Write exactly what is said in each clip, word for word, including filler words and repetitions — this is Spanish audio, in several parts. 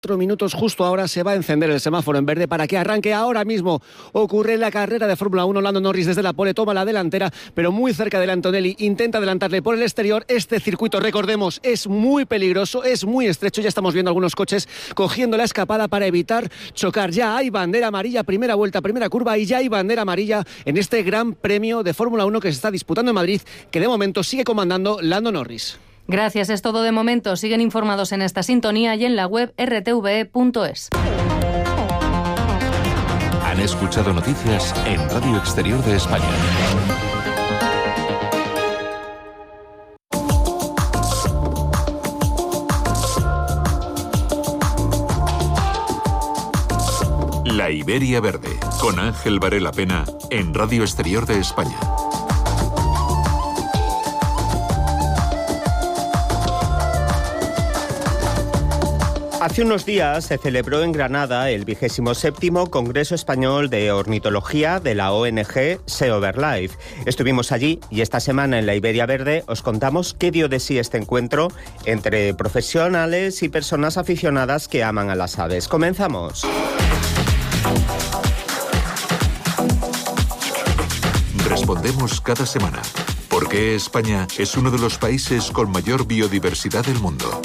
Cuatro minutos justo ahora se va a encender el semáforo en verde para que arranque ahora mismo. Ocurre la carrera de Fórmula uno. Lando Norris desde la pole toma la delantera, pero muy cerca de Antonelli. Intenta adelantarle por el exterior. Este circuito, recordemos, es muy peligroso, es muy estrecho. Ya estamos viendo algunos coches cogiendo la escapada para evitar chocar. Ya hay bandera amarilla, primera vuelta, primera curva, y ya hay bandera amarilla en este Gran Premio de Fórmula uno que se está disputando en Madrid, que de momento sigue comandando Lando Norris. Gracias, es todo de momento. Siguen informados en esta sintonía y en la web erre te ve punto es. Han escuchado noticias en Radio Exterior de España. La Iberia Verde, con Ángel Varela Pena, en Radio Exterior de España. Hace unos días se celebró en Granada el vigésimo séptimo Congreso Español de Ornitología de la O N G Sea BirdLife. Estuvimos allí y esta semana en la Iberia Verde os contamos qué dio de sí este encuentro entre profesionales y personas aficionadas que aman a las aves. Comenzamos. Respondemos cada semana por qué España es uno de los países con mayor biodiversidad del mundo.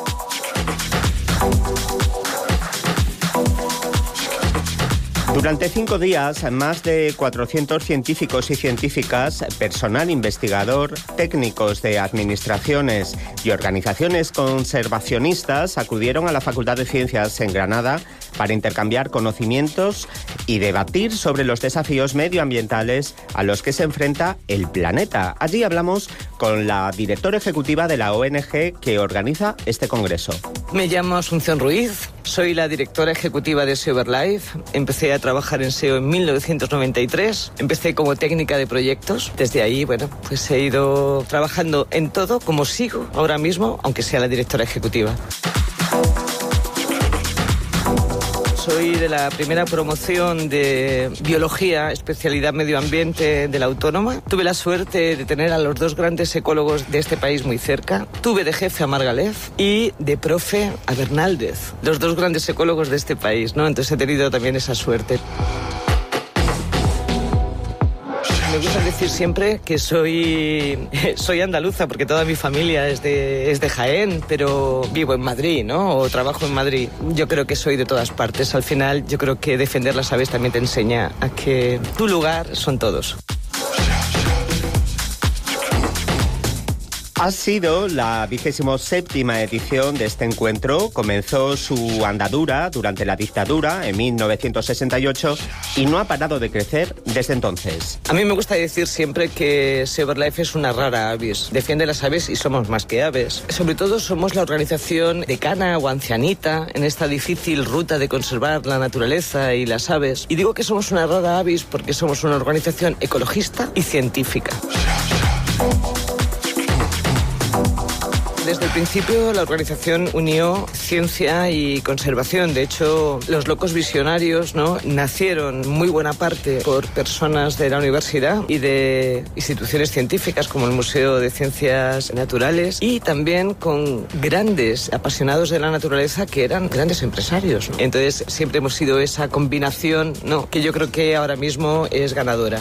Durante cinco días, más de cuatrocientos científicos y científicas, personal investigador, técnicos de administraciones y organizaciones conservacionistas acudieron a la Facultad de Ciencias en Granada para intercambiar conocimientos y debatir sobre los desafíos medioambientales a los que se enfrenta el planeta. Allí hablamos con la directora ejecutiva de la O N G que organiza este congreso. Me llamo Asunción Ruiz, soy la directora ejecutiva de Sea BirdLife. Empecé a trabajar en S E O en mil novecientos noventa y tres. Empecé como técnica de proyectos. Desde ahí, bueno, pues he ido trabajando en todo, como sigo ahora mismo, aunque sea la directora ejecutiva. Soy de la primera promoción de biología, especialidad medio ambiente de la Autónoma. Tuve la suerte de tener a los dos grandes ecólogos de este país muy cerca. Tuve de jefe a Margalef y de profe a Bernaldez, los dos grandes ecólogos de este país, ¿no? Entonces he tenido también esa suerte. Me gusta decir siempre que soy, soy andaluza porque toda mi familia es de, es de Jaén, pero vivo en Madrid, ¿no? O trabajo en Madrid. Yo creo que soy de todas partes. Al final, yo creo que defender las aves también te enseña a que tu lugar son todos. Ha sido la vigésimo séptima edición de este encuentro. Comenzó su andadura durante la dictadura en mil novecientos sesenta y ocho y no ha parado de crecer desde entonces. A mí me gusta decir siempre que Sea BirdLife es una rara avis. Defiende las aves y somos más que aves. Sobre todo somos la organización decana o ancianita en esta difícil ruta de conservar la naturaleza y las aves. Y digo que somos una rara avis porque somos una organización ecologista y científica. Desde el principio la organización unió ciencia y conservación. De hecho, los locos visionarios, ¿no?, nacieron muy buena parte por personas de la universidad y de instituciones científicas como el Museo de Ciencias Naturales y también con grandes apasionados de la naturaleza que eran grandes empresarios, ¿no? Entonces siempre hemos sido esa combinación, ¿no?, que yo creo que ahora mismo es ganadora.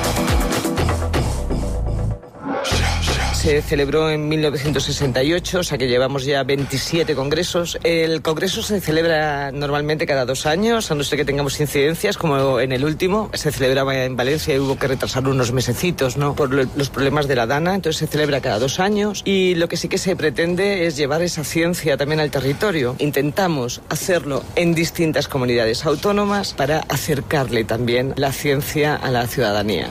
Se celebró en mil novecientos sesenta y ocho, o sea que llevamos ya veintisiete congresos. El congreso se celebra normalmente cada dos años, a no ser que tengamos incidencias, como en el último. Se celebraba en Valencia y hubo que retrasar unos mesecitos, ¿no?, por los problemas de la Dana. Entonces se celebra cada dos años y lo que sí que se pretende es llevar esa ciencia también al territorio. Intentamos hacerlo en distintas comunidades autónomas para acercarle también la ciencia a la ciudadanía.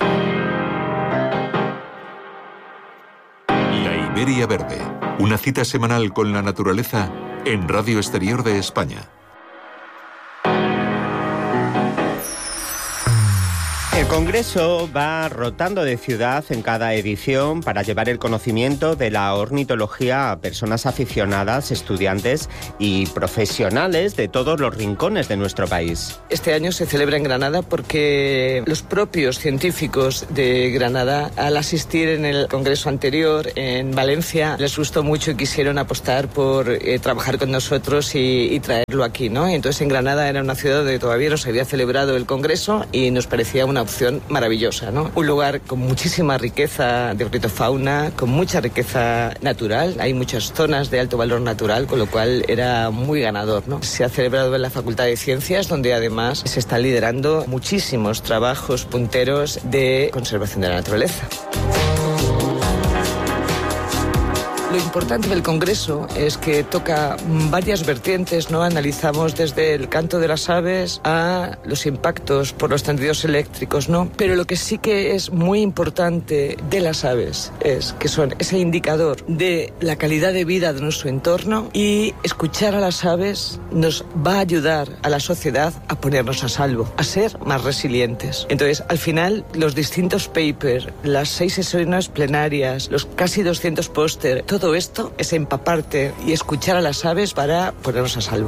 Iberia Verde, una cita semanal con la naturaleza en Radio Exterior de España. En El Congreso va rotando de ciudad en cada edición para llevar el conocimiento de la ornitología a personas aficionadas, estudiantes y profesionales de todos los rincones de nuestro país. Este año se celebra en Granada porque los propios científicos de Granada, al asistir en el Congreso anterior en Valencia, les gustó mucho y quisieron apostar por eh, trabajar con nosotros y, y traerlo aquí, ¿no? Entonces en Granada era una ciudad donde todavía no se había celebrado el Congreso y nos parecía una opción maravillosa, ¿no? Un lugar con muchísima riqueza de ornitofauna, con mucha riqueza natural. Hay muchas zonas de alto valor natural, con lo cual era muy ganador, ¿no? Se ha celebrado en la Facultad de Ciencias, donde además se están liderando muchísimos trabajos punteros de conservación de la naturaleza. Lo importante del Congreso es que toca varias vertientes, ¿no? Analizamos desde el canto de las aves a los impactos por los tendidos eléctricos, ¿no? Pero lo que sí que es muy importante de las aves es que son ese indicador de la calidad de vida de nuestro entorno, y escuchar a las aves nos va a ayudar a la sociedad a ponernos a salvo, a ser más resilientes. Entonces, al final, los distintos papers, las seis sesiones plenarias, los casi doscientos póster, todo esto es empaparte y escuchar a las aves para ponernos a salvo.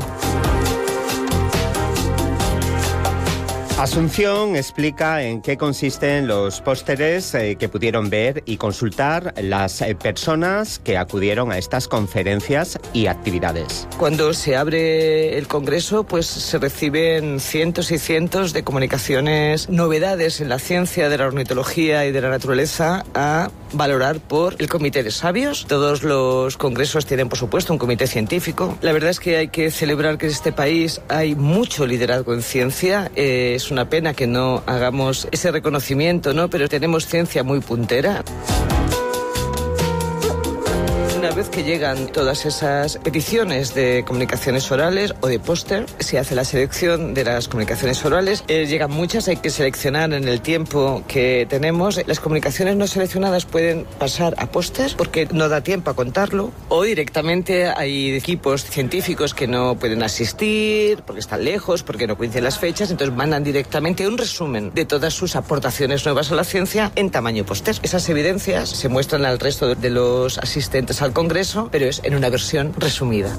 Asunción explica en qué consisten los pósteres eh, que pudieron ver y consultar las eh, personas que acudieron a estas conferencias y actividades. Cuando se abre el Congreso, pues se reciben cientos y cientos de comunicaciones, novedades en la ciencia de la ornitología y de la naturaleza a valorar por el Comité de Sabios. Todos los congresos tienen, por supuesto, un comité científico. La verdad es que hay que celebrar que en este país hay mucho liderazgo en ciencia. Eh, es una pena que no hagamos ese reconocimiento, ¿no? Pero tenemos ciencia muy puntera. Una vez que llegan todas esas peticiones de comunicaciones orales o de póster, se hace la selección de las comunicaciones orales. Eh, llegan muchas, hay que seleccionar en el tiempo que tenemos. Las comunicaciones no seleccionadas pueden pasar a póster porque no da tiempo a contarlo, o directamente hay equipos científicos que no pueden asistir porque están lejos, porque no coinciden las fechas, entonces mandan directamente un resumen de todas sus aportaciones nuevas a la ciencia en tamaño póster. Esas evidencias se muestran al resto de los asistentes al Congreso, pero es en una versión resumida.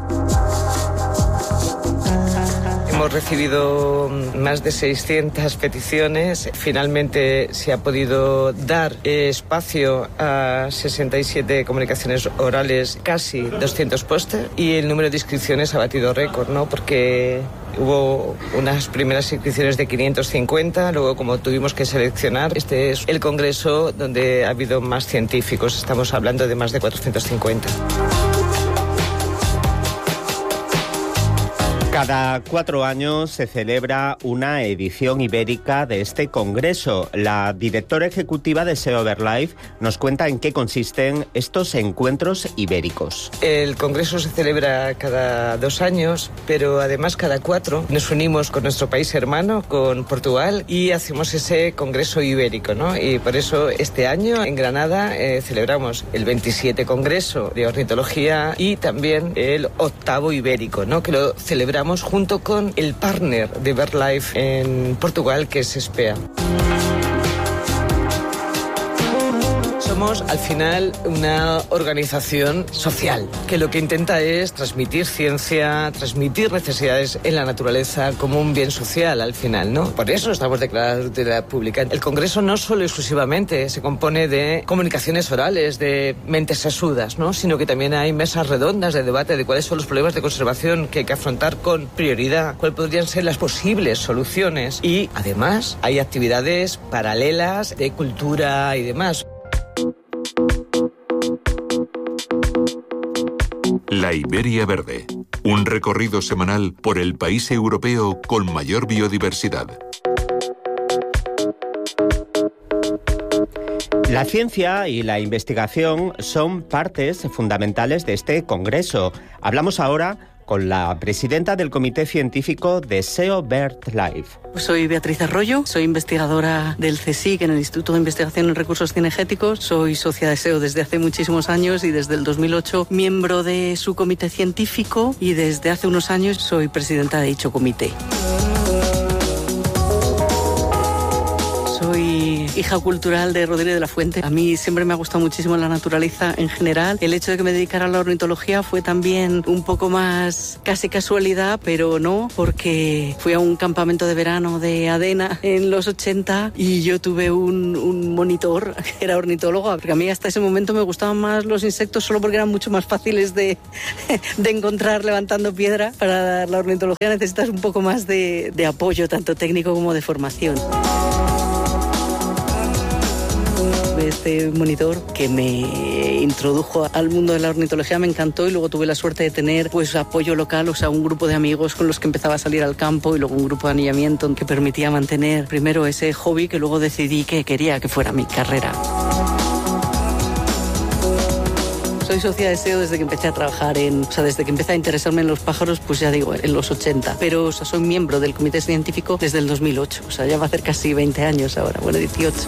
Hemos recibido más de seiscientas peticiones. Finalmente se ha podido dar espacio a sesenta y siete comunicaciones orales, casi doscientos póster, y el número de inscripciones ha batido récord, ¿no? Porque hubo unas primeras inscripciones de quinientos cincuenta, luego como tuvimos que seleccionar, este es el congreso donde ha habido más científicos, estamos hablando de más de cuatrocientos cincuenta. Cada cuatro años se celebra una edición ibérica de este congreso. La directora ejecutiva de SEO BirdLife nos cuenta en qué consisten estos encuentros ibéricos. El congreso se celebra cada dos años, pero además cada cuatro nos unimos con nuestro país hermano, con Portugal, y hacemos ese congreso ibérico, ¿no? Y por eso este año en Granada eh, celebramos el veintisiete congreso de ornitología y también el octavo ibérico, ¿no? Que lo celebramos junto con el partner de BirdLife en Portugal, que es SPEA. Somos al final una organización social que lo que intenta es transmitir ciencia, transmitir necesidades en la naturaleza como un bien social al final, ¿no? Por eso estamos declarados de utilidad pública. El Congreso no solo exclusivamente se compone de comunicaciones orales, de mentes sesudas, ¿no? Sino que también hay mesas redondas de debate de cuáles son los problemas de conservación que hay que afrontar con prioridad, cuáles podrían ser las posibles soluciones, y además hay actividades paralelas de cultura y demás. La Iberia Verde, un recorrido semanal por el país europeo con mayor biodiversidad. La ciencia y la investigación son partes fundamentales de este congreso. Hablamos ahora con la presidenta del Comité Científico de SEO BirdLife. Soy Beatriz Arroyo, soy investigadora del CSIC en el Instituto de Investigación en Recursos Cinegéticos. Soy socia de SEO desde hace muchísimos años y desde el dos mil ocho miembro de su comité científico, y desde hace unos años soy presidenta de dicho comité. Soy soy hija cultural de Rodríguez de la Fuente. A mí siempre me ha gustado muchísimo la naturaleza en general. El hecho de que me dedicara a la ornitología fue también un poco más casi casualidad, pero no, porque fui a un campamento de verano de Adena en los ochenta y yo tuve un, un monitor que era ornitólogo, porque a mí hasta ese momento me gustaban más los insectos solo porque eran mucho más fáciles de, de encontrar levantando piedra. Para la ornitología necesitas un poco más de, de apoyo, tanto técnico como de formación. Este monitor que me introdujo al mundo de la ornitología me encantó y luego tuve la suerte de tener pues apoyo local, o sea, un grupo de amigos con los que empezaba a salir al campo y luego un grupo de anillamiento que permitía mantener primero ese hobby que luego decidí que quería que fuera mi carrera. Soy socia de S E O desde que empecé a trabajar en, o sea, desde que empecé a interesarme en los pájaros, pues ya digo, en los ochenta. Pero, o sea, soy miembro del comité científico desde el dos mil ocho, o sea, ya va a hacer casi veinte años ahora, bueno, dieciocho.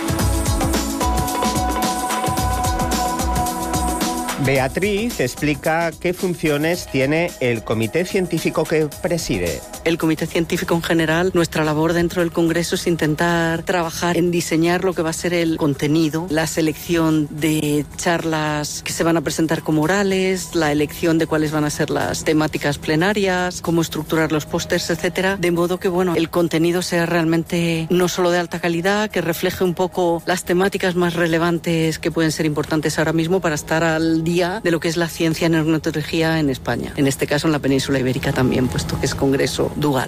Beatriz explica qué funciones tiene el comité científico que preside. El comité científico en general, nuestra labor dentro del Congreso es intentar trabajar en diseñar lo que va a ser el contenido, la selección de charlas que se van a presentar como orales, la elección de cuáles van a ser las temáticas plenarias, cómo estructurar los pósters, etcétera, de modo que bueno, el contenido sea realmente no solo de alta calidad, que refleje un poco las temáticas más relevantes que pueden ser importantes ahora mismo para estar al día de lo que es la ciencia en ornitología en España. En este caso en la península ibérica también, puesto que es congreso dual.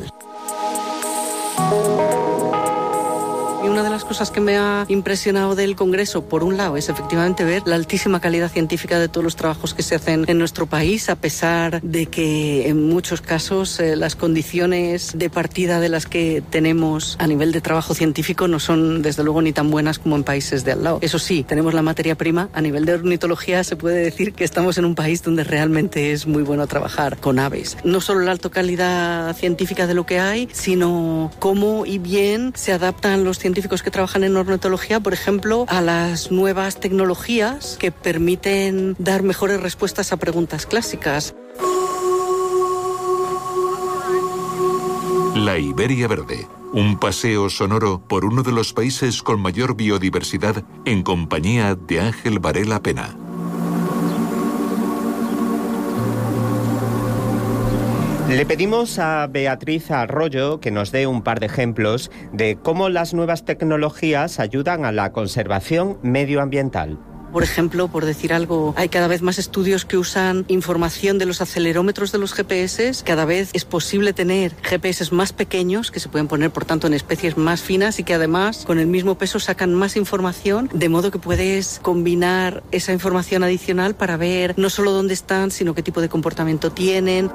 Y una de las cosas que me ha impresionado del Congreso, por un lado, es efectivamente ver la altísima calidad científica de todos los trabajos que se hacen en nuestro país, a pesar de que en muchos casos eh, las condiciones de partida de las que tenemos a nivel de trabajo científico no son, desde luego, ni tan buenas como en países de al lado. Eso sí, tenemos la materia prima. A nivel de ornitología se puede decir que estamos en un país donde realmente es muy bueno trabajar con aves. No solo la alta calidad científica de lo que hay, sino cómo y bien se adaptan los científicos que trabajan en ornitología, por ejemplo, a las nuevas tecnologías que permiten dar mejores respuestas a preguntas clásicas. La Iberia Verde, un paseo sonoro por uno de los países con mayor biodiversidad en compañía de Ángel Varela Pena. Le pedimos a Beatriz Arroyo que nos dé un par de ejemplos de cómo las nuevas tecnologías ayudan a la conservación medioambiental. Por ejemplo, por decir algo, hay cada vez más estudios que usan información de los acelerómetros de los G P S. Cada vez es posible tener G P S más pequeños, que se pueden poner, por tanto, en especies más finas y que además, con el mismo peso, sacan más información, de modo que puedes combinar esa información adicional para ver no solo dónde están, sino qué tipo de comportamiento tienen.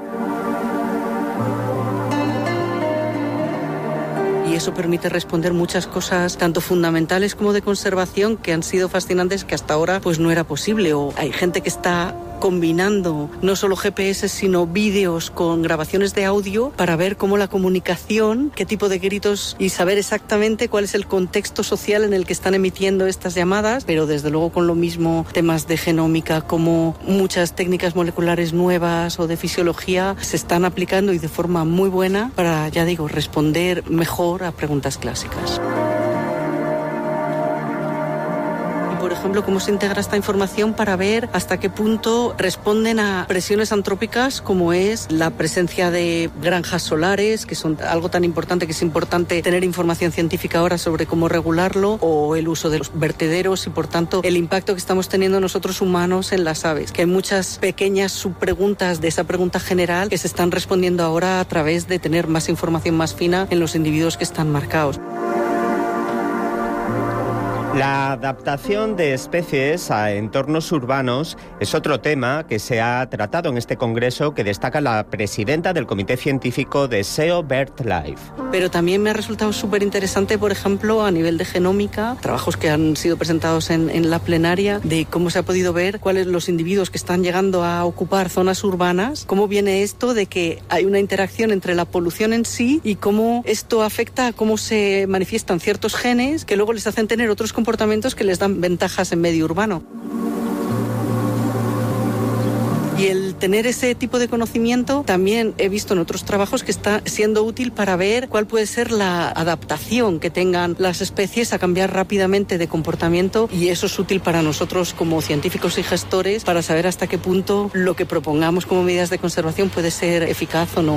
Y eso permite responder muchas cosas, tanto fundamentales como de conservación, que han sido fascinantes, que hasta ahora pues no era posible. O hay gente que está combinando no solo G P S, sino vídeos con grabaciones de audio para ver cómo la comunicación, qué tipo de gritos y saber exactamente cuál es el contexto social en el que están emitiendo estas llamadas, pero desde luego con lo mismo temas de genómica, como muchas técnicas moleculares nuevas o de fisiología se están aplicando y de forma muy buena para, ya digo, responder mejor a preguntas clásicas. Por ejemplo, cómo se integra esta información para ver hasta qué punto responden a presiones antrópicas, como es la presencia de granjas solares, que son algo tan importante que es importante tener información científica ahora sobre cómo regularlo, o el uso de los vertederos y, por tanto, el impacto que estamos teniendo nosotros humanos en las aves. Que hay muchas pequeñas subpreguntas de esa pregunta general que se están respondiendo ahora a través de tener más información más fina en los individuos que están marcados. La adaptación de especies a entornos urbanos es otro tema que se ha tratado en este congreso, que destaca la presidenta del Comité Científico de S E O BirdLife. Pero también me ha resultado súper interesante, por ejemplo, a nivel de genómica, trabajos que han sido presentados en, en la plenaria, de cómo se ha podido ver cuáles los individuos que están llegando a ocupar zonas urbanas, cómo viene esto de que hay una interacción entre la polución en sí y cómo esto afecta a cómo se manifiestan ciertos genes que luego les hacen tener otros comportamientos comportamientos que les dan ventajas en medio urbano. Y el tener ese tipo de conocimiento también he visto en otros trabajos que está siendo útil para ver cuál puede ser la adaptación que tengan las especies a cambiar rápidamente de comportamiento, y eso es útil para nosotros como científicos y gestores para saber hasta qué punto lo que propongamos como medidas de conservación puede ser eficaz o no.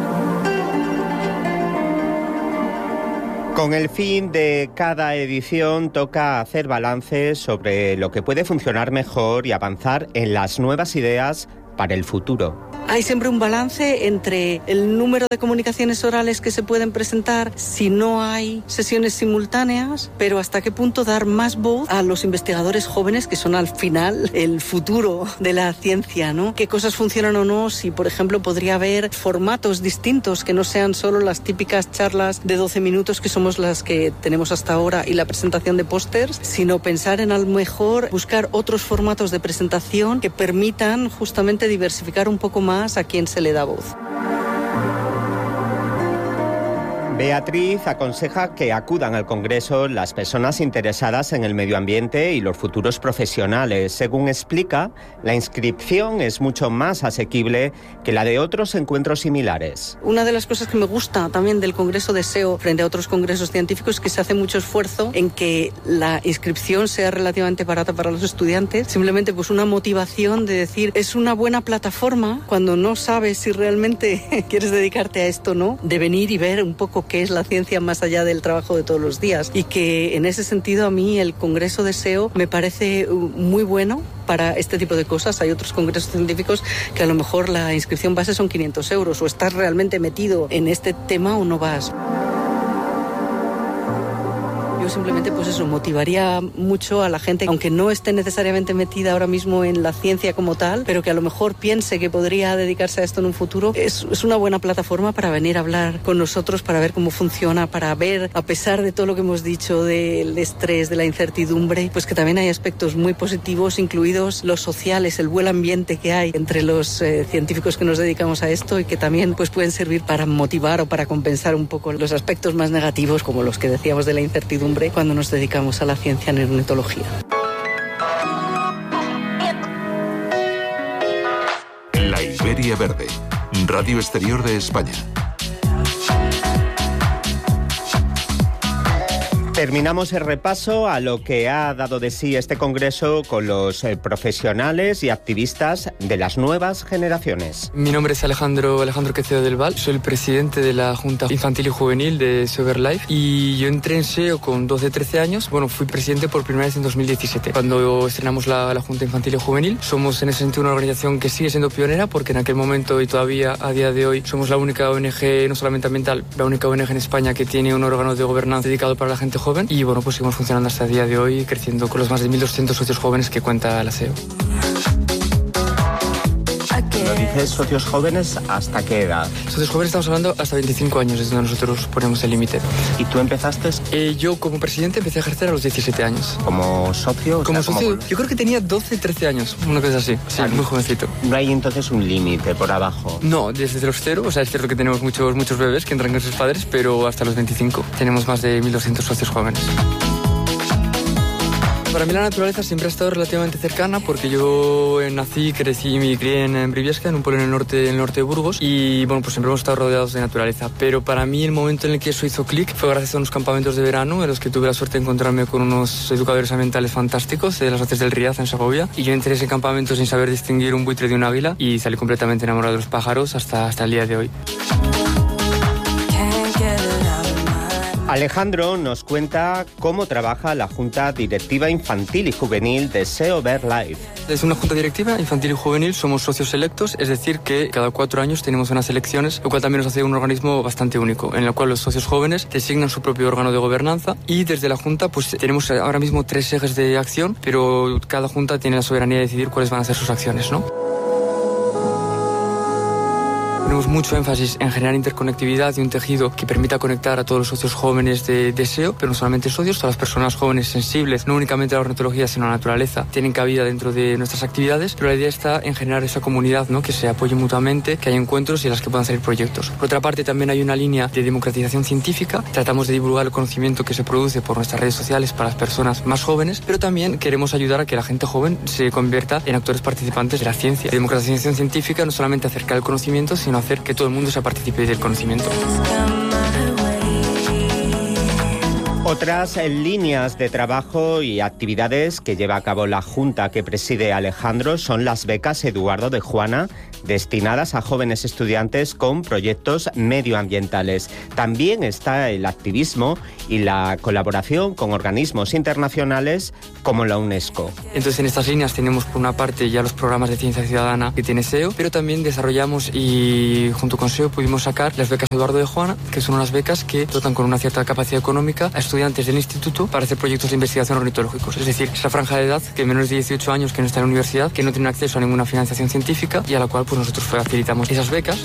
Con el fin de cada edición toca hacer balances sobre lo que puede funcionar mejor y avanzar en las nuevas ideas para el futuro. Hay siempre un balance entre el número de comunicaciones orales que se pueden presentar si no hay sesiones simultáneas, pero hasta qué punto dar más voz a los investigadores jóvenes, que son al final el futuro de la ciencia, ¿no? Qué cosas funcionan o no, si por ejemplo podría haber formatos distintos que no sean solo las típicas charlas de doce minutos que somos las que tenemos hasta ahora y la presentación de pósters, sino pensar en a lo mejor buscar otros formatos de presentación que permitan justamente diversificar un poco más a quien se le da voz. Beatriz aconseja que acudan al Congreso las personas interesadas en el medio ambiente y los futuros profesionales. Según explica, la inscripción es mucho más asequible que la de otros encuentros similares. Una de las cosas que me gusta también del Congreso de S E O frente a otros congresos científicos es que se hace mucho esfuerzo en que la inscripción sea relativamente barata para los estudiantes. Simplemente pues una motivación de decir, es una buena plataforma cuando no sabes si realmente quieres dedicarte a esto o no, de venir y ver un poco qué es la ciencia más allá del trabajo de todos los días, y que en ese sentido a mí el Congreso de S E O me parece muy bueno para este tipo de cosas. Hay otros congresos científicos que a lo mejor la inscripción base son quinientos euros, o estás realmente metido en este tema o no vas. Yo simplemente pues eso, motivaría mucho a la gente, aunque no esté necesariamente metida ahora mismo en la ciencia como tal, pero que a lo mejor piense que podría dedicarse a esto en un futuro. Es, es una buena plataforma para venir a hablar con nosotros, para ver cómo funciona, para ver, a pesar de todo lo que hemos dicho del estrés, de la incertidumbre, pues que también hay aspectos muy positivos, incluidos los sociales, el buen ambiente que hay entre los eh, científicos que nos dedicamos a esto, y que también pues pueden servir para motivar o para compensar un poco los aspectos más negativos, como los que decíamos de la incertidumbre, cuando nos dedicamos a la ciencia en ornitología. La Iberia Verde, Radio Exterior de España. Terminamos el repaso a lo que ha dado de sí este congreso con los eh, profesionales y activistas de las nuevas generaciones. Mi nombre es Alejandro, Alejandro Quecedo del Val, soy el presidente de la Junta Infantil y Juvenil de S E O Verlife, y yo entré en S E O con doce trece años. Bueno, fui presidente por primera vez en dos mil diecisiete, cuando estrenamos la, la Junta Infantil y Juvenil. Somos en ese sentido una organización que sigue siendo pionera, porque en aquel momento y todavía a día de hoy somos la única O N G, no solamente ambiental, la única O N G en España que tiene un órgano de gobernanza dedicado para la gente joven. Y bueno, pues seguimos funcionando hasta el día de hoy, creciendo con los más de mil doscientos socios jóvenes que cuenta la S E O. Cuando dices socios jóvenes, ¿hasta qué edad? Socios jóvenes estamos hablando hasta veinticinco años, es donde nosotros ponemos el límite. ¿Y tú empezaste? Eh, yo como presidente empecé a ejercer a los diecisiete años. ¿Como socio? Como o sea, socio, como... yo creo que tenía doce, trece años, una cosa así, sí, muy jovencito. ¿No hay entonces un límite por abajo? No, desde los cero, o sea, es cierto que tenemos muchos, muchos bebés que entran con sus padres, pero hasta los veinticinco tenemos más de mil doscientos socios jóvenes. Para mí la naturaleza siempre ha estado relativamente cercana, porque yo nací, crecí y me crié en Briviesca, en un pueblo en el norte, en el norte de Burgos, y bueno, pues siempre hemos estado rodeados de naturaleza. Pero para mí el momento en el que eso hizo clic fue gracias a unos campamentos de verano en los que tuve la suerte de encontrarme con unos educadores ambientales fantásticos de las Hoces del Riaz en Segovia, y yo entré en ese campamento sin saber distinguir un buitre de un águila y salí completamente enamorado de los pájaros hasta, hasta el día de hoy. Alejandro nos cuenta cómo trabaja la Junta Directiva Infantil y Juvenil de S E O Verlife. Es una junta directiva infantil y juvenil, somos socios electos, es decir que cada cuatro años tenemos unas elecciones, lo cual también nos hace un organismo bastante único, en el cual los socios jóvenes designan su propio órgano de gobernanza, y desde la junta pues tenemos ahora mismo tres ejes de acción, pero cada junta tiene la soberanía de decidir cuáles van a ser sus acciones, ¿no? ponemos mucho énfasis en generar interconectividad y un tejido que permita conectar a todos los socios jóvenes de, de S E O, pero no solamente socios, todas las personas jóvenes sensibles, no únicamente a la ornitología, sino a la naturaleza, tienen cabida dentro de nuestras actividades, pero la idea está en generar esa comunidad, ¿no? Que se apoye mutuamente, que haya encuentros y en las que puedan salir proyectos. Por otra parte, también hay una línea de democratización científica, tratamos de divulgar el conocimiento que se produce por nuestras redes sociales para las personas más jóvenes, pero también queremos ayudar a que la gente joven se convierta en actores participantes de la ciencia. La democratización científica no solamente acercar el conocimiento, sino hacer que todo el mundo se participe del conocimiento. Otras líneas de trabajo y actividades que lleva a cabo la Junta que preside Alejandro son las becas Eduardo de Juana, destinadas a jóvenes estudiantes con proyectos medioambientales. También está el activismo y la colaboración con organismos internacionales como la UNESCO. Entonces, en estas líneas tenemos por una parte ya los programas de ciencia ciudadana que tiene S E O, pero también desarrollamos y junto con S E O pudimos sacar las becas Eduardo de Juana, que son unas becas que dotan con una cierta capacidad económica a estudiantes del instituto para hacer proyectos de investigación ornitológicos. Es decir, esa franja de edad que menores de dieciocho años que no está en la universidad, que no tienen acceso a ninguna financiación científica y a la cual pues nosotros facilitamos esas becas.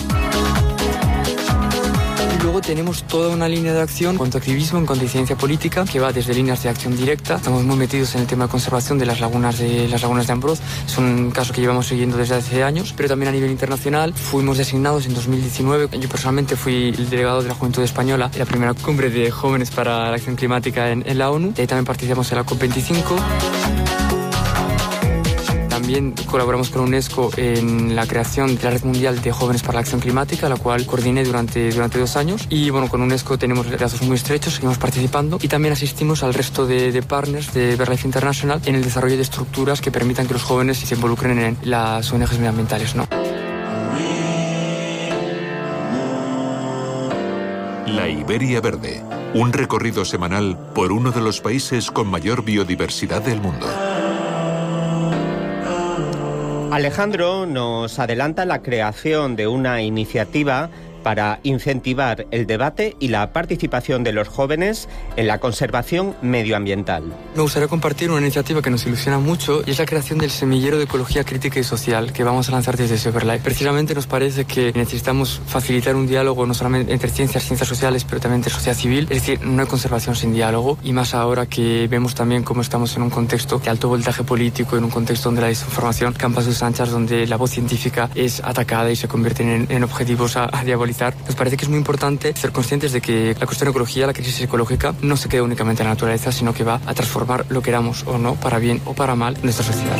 Luego tenemos toda una línea de acción en cuanto a activismo, en cuanto a ciencia política, que va desde líneas de acción directa. Estamos muy metidos en el tema de conservación de las lagunas de las lagunas de Ambroz. Es un caso que llevamos siguiendo desde hace años, pero también a nivel internacional. Fuimos designados en dos mil diecinueve. Yo personalmente fui el delegado de la Juventud Española en la primera cumbre de jóvenes para la acción climática en, en la ONU. Y ahí también participamos en la COP veinticinco. También colaboramos con UNESCO en la creación de la Red Mundial de Jóvenes para la Acción Climática, la cual coordiné durante, durante dos años. Y bueno, con UNESCO tenemos lazos muy estrechos, seguimos participando y también asistimos al resto de, de partners de BirdLife International en el desarrollo de estructuras que permitan que los jóvenes se involucren en las O N Ges medioambientales, ¿no? La Iberia Verde, un recorrido semanal por uno de los países con mayor biodiversidad del mundo. Alejandro nos adelanta la creación de una iniciativa para incentivar el debate y la participación de los jóvenes en la conservación medioambiental. Me gustaría compartir una iniciativa que nos ilusiona mucho y es la creación del semillero de ecología crítica y social que vamos a lanzar desde SeoBirdLife. Precisamente nos parece que necesitamos facilitar un diálogo no solamente entre ciencias, ciencias sociales, pero también entre sociedad civil. Es decir, no hay conservación sin diálogo y más ahora que vemos también cómo estamos en un contexto de alto voltaje político, en un contexto donde la desinformación campa a sus anchas, donde la voz científica es atacada y se convierten en, en objetivos a, a diabolizar. Nos parece que es muy importante ser conscientes de que la cuestión ecología, la crisis ecológica, no se queda únicamente en la naturaleza, sino que va a transformar lo queramos o no, para bien o para mal, nuestra sociedad.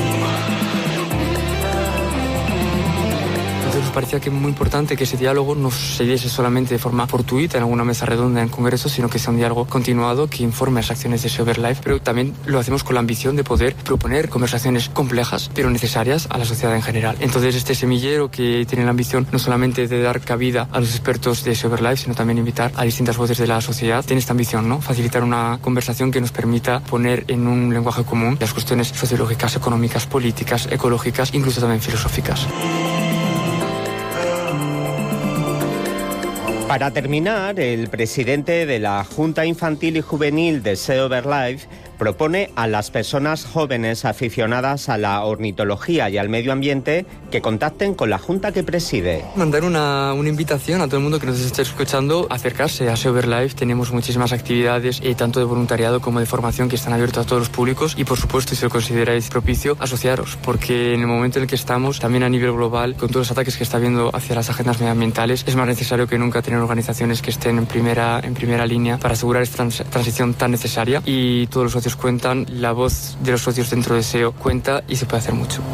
Nos parecía que es muy importante que ese diálogo no se diese solamente de forma fortuita en alguna mesa redonda en congreso, sino que sea un diálogo continuado que informe las acciones de SeoBirdLife, pero también lo hacemos con la ambición de poder proponer conversaciones complejas, pero necesarias a la sociedad en general. Entonces, este semillero que tiene la ambición no solamente de dar cabida a los expertos de SeoBirdLife, sino también invitar a distintas voces de la sociedad, tiene esta ambición, ¿no? Facilitar una conversación que nos permita poner en un lenguaje común las cuestiones sociológicas, económicas, políticas, ecológicas, incluso también filosóficas. Para terminar, el presidente de la Junta Infantil y Juvenil de SeoBirdLife propone a las personas jóvenes aficionadas a la ornitología y al medio ambiente que contacten con la Junta que preside. Mandar una, una invitación a todo el mundo que nos esté escuchando a acercarse a SeoBirdLife. Tenemos muchísimas actividades, eh, tanto de voluntariado como de formación, que están abiertas a todos los públicos y, por supuesto, si lo consideráis propicio, asociaros, porque en el momento en el que estamos, también a nivel global, con todos los ataques que está habiendo hacia las agendas medioambientales, es más necesario que nunca tener organizaciones que estén en primera, en primera línea para asegurar esta trans, transición tan necesaria, y todos los socios cuentan, la voz de los socios dentro de S E O cuenta y se puede hacer mucho.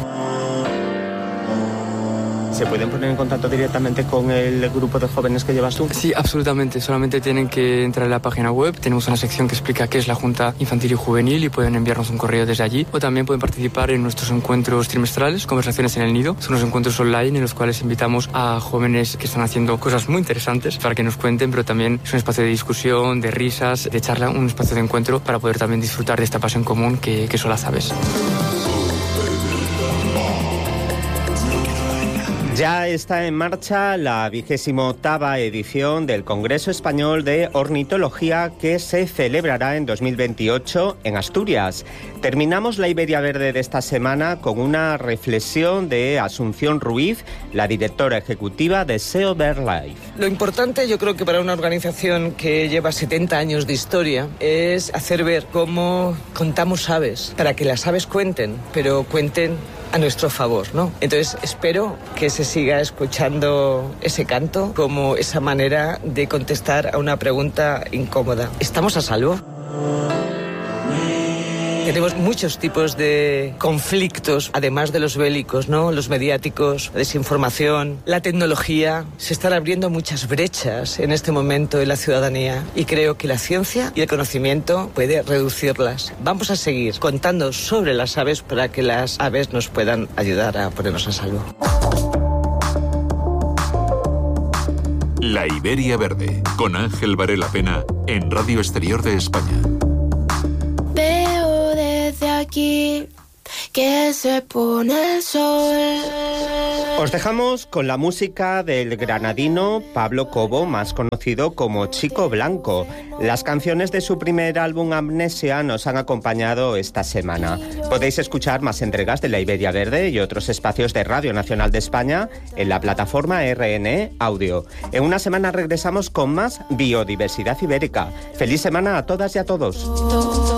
¿Se pueden poner en contacto directamente con el grupo de jóvenes que llevas tú? Sí, absolutamente. Solamente tienen que entrar en la página web. Tenemos una sección que explica qué es la Junta Infantil y Juvenil y pueden enviarnos un correo desde allí. O también pueden participar en nuestros encuentros trimestrales, Conversaciones en el Nido. Son unos encuentros online en los cuales invitamos a jóvenes que están haciendo cosas muy interesantes para que nos cuenten, pero también es un espacio de discusión, de risas, de charla, un espacio de encuentro para poder también disfrutar de esta pasión común que, que son las aves. Ya está en marcha la vigésima octava edición del Congreso Español de Ornitología, que se celebrará en dos mil veintiocho en Asturias. Terminamos la Iberia Verde de esta semana con una reflexión de Asunción Ruiz, la directora ejecutiva de SEO BirdLife. Lo importante, yo creo que para una organización que lleva setenta años de historia, es hacer ver cómo contamos aves, para que las aves cuenten, pero cuenten a nuestro favor, ¿no? Entonces espero que se siga escuchando ese canto como esa manera de contestar a una pregunta incómoda. ¿Estamos a salvo? Tenemos muchos tipos de conflictos, además de los bélicos, ¿no? Los mediáticos, la desinformación, la tecnología. Se están abriendo muchas brechas en este momento en la ciudadanía y creo que la ciencia y el conocimiento puede reducirlas. Vamos a seguir contando sobre las aves para que las aves nos puedan ayudar a ponernos a salvo. La Iberia Verde, con Ángel Varela Pena, en Radio Exterior de España. Veo desde aquí que se pone el sol. Os dejamos con la música del granadino Pablo Cobo, más conocido como Chico Blanco. Las canciones de su primer álbum Amnesia nos han acompañado esta semana. Podéis escuchar más entregas de la Iberia Verde y otros espacios de Radio Nacional de España en la plataforma R N E Audio. En una semana regresamos con más biodiversidad ibérica. ¡Feliz semana a todas y a todos!